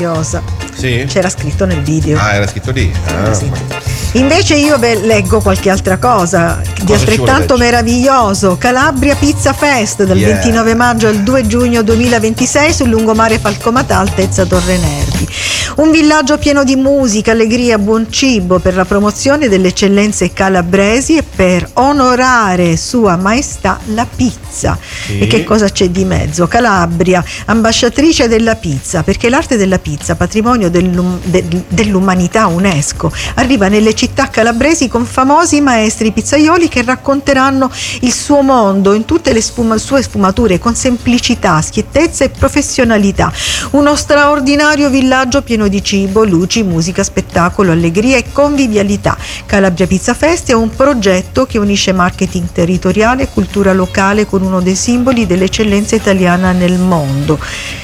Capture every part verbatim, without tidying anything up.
meravigliosa. Sì? C'era scritto nel video. Ah, era scritto lì? Ah, sì. ma... Invece io beh, leggo qualche altra cosa di Cosa altrettanto meraviglioso. Calabria Pizza Fest dal Yeah. ventinove maggio al due giugno duemilaventisei sul lungomare Falcomatà, altezza Torre Nervi. Un villaggio pieno di musica, allegria, buon cibo per la promozione delle eccellenze calabresi e per onorare Sua Maestà la pizza. Sì. E che cosa c'è di mezzo? Calabria, ambasciatrice della pizza, perché l'arte della pizza, patrimonio dell'um- de- dell'umanità UNESCO, arriva nelle città calabresi con famosi maestri pizzaioli che racconteranno il suo mondo in tutte le sfuma- sue sfumature con semplicità, schiettezza e professionalità. Uno straordinario villaggio pieno di cibo, luci, musica, spettacolo, allegria e convivialità. Calabria Pizza Fest è un progetto che unisce marketing territoriale e cultura locale con uno dei simboli dell'eccellenza italiana nel mondo,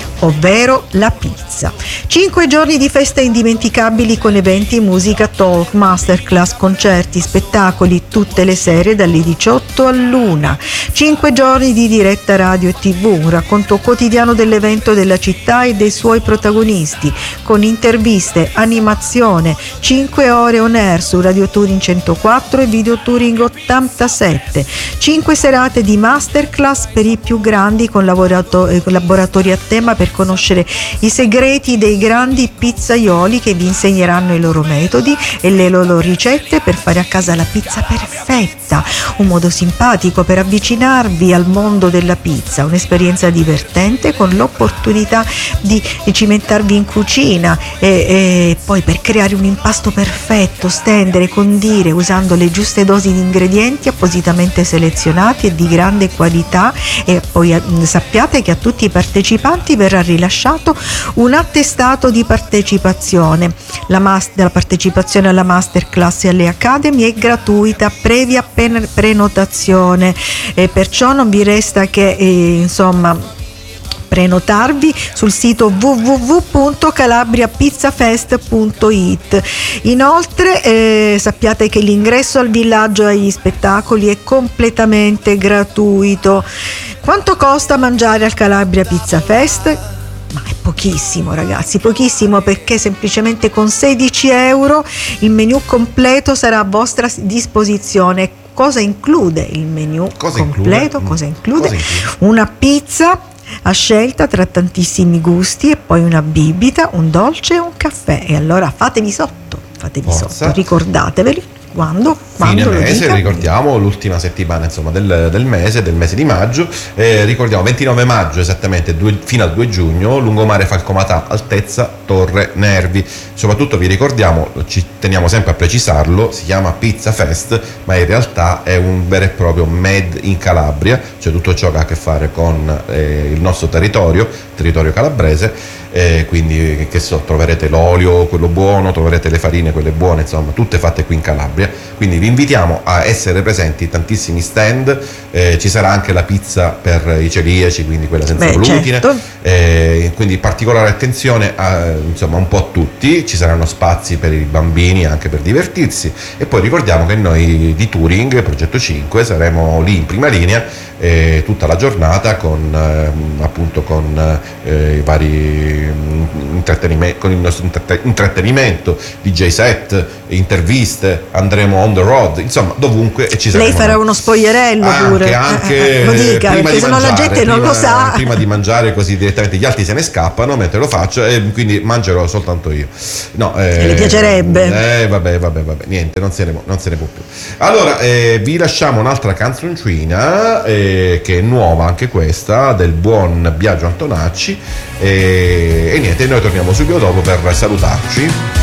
ovvero la pizza. Cinque giorni di feste indimenticabili con eventi, musica, talk, masterclass, concerti, spettacoli tutte le sere dalle diciotto all'una. Cinque giorni di diretta radio e tv, un racconto quotidiano dell'evento, della città e dei suoi protagonisti, con interviste, animazione, cinque ore on air su Radio Touring centoquattro e Video Touring ottantasette. Cinque serate di masterclass per i più grandi con lavorato- eh, laboratori a tema per conoscere i segreti dei grandi pizzaioli che vi insegneranno i loro metodi e le loro ricette per fare a casa la pizza perfetta, un modo simpatico per avvicinarvi al mondo della pizza, un'esperienza divertente con l'opportunità di cimentarvi in cucina e, e poi per creare un impasto perfetto, stendere, condire usando le giuste dosi di ingredienti appositamente selezionati e di grande qualità. E poi eh, sappiate che a tutti i partecipanti verrà rilasciato un attestato di partecipazione. La, mas- la partecipazione alla masterclass e alle academy è gratuita previa pen- prenotazione e perciò non vi resta che eh, insomma prenotarvi sul sito w w w punto calabria pizza fest punto i t. Inoltre eh, sappiate che l'ingresso al villaggio e agli spettacoli è completamente gratuito. Quanto costa mangiare al Calabria Pizza Fest? Ma è pochissimo, ragazzi, pochissimo, perché semplicemente con sedici euro il menù completo sarà a vostra disposizione. Cosa include il menù Cosa completo? include? Cosa include? Cosa include? Una pizza a scelta tra tantissimi gusti e poi una bibita, un dolce e un caffè. E allora fatevi sotto, fatevi Forza. sotto, ricordateveli. Quando? Fine Quando lo mese, dica? ricordiamo l'ultima settimana insomma del, del mese, del mese di maggio, eh, ricordiamo ventinove maggio esattamente due, fino al due giugno, lungomare Falcomatà, altezza Torre Nervi. Soprattutto vi ricordiamo, ci teniamo sempre a precisarlo, si chiama Pizza Fest, ma in realtà è un vero e proprio made in Calabria, cioè tutto ciò che ha a che fare con eh, il nostro territorio, territorio calabrese. Eh, quindi che so, troverete l'olio, quello buono, troverete le farine, quelle buone, insomma tutte fatte qui in Calabria. Quindi vi invitiamo a essere presenti in tantissimi stand, eh, ci sarà anche la pizza per i celiaci, quindi quella senza Beh, glutine, certo. eh, quindi particolare attenzione a, insomma un po' a tutti, ci saranno spazi per i bambini anche per divertirsi. E poi ricordiamo che noi di Touring, Progetto cinque, saremo lì in prima linea eh, tutta la giornata con eh, appunto con eh, i vari intrattenimento, con il nostro intrattenimento, D J set, interviste, andremo on the road, insomma dovunque e ci saremo. Lei farà uno spoglierello anche, pure anche eh, eh, lo dica, prima perché di se no la mangiare, gente non prima, lo sa. prima di mangiare, così direttamente gli altri se ne scappano mentre lo faccio e quindi mangerò soltanto io. No, eh, le piacerebbe. Eh vabbè, vabbè, vabbè, niente, non se ne, non se ne può più. Allora eh, vi lasciamo un'altra canzoncina eh, che è nuova anche questa, del buon Biagio Antonacci, e, e niente, noi torniamo subito dopo per salutarci.